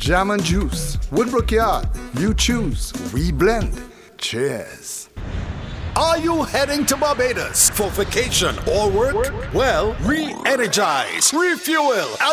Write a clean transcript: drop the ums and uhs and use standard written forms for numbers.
Jam and Juice, Woodbrook Yard. You choose, we blend. Cheers. Are you heading to Barbados for vacation or work? Well, re-energize, refuel,